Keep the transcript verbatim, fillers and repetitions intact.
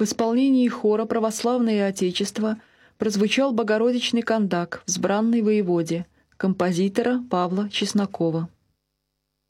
В исполнении хора «Православное Отечество» прозвучал Богородичный кондак «Взбранный воеводе» композитора Павла Чеснокова.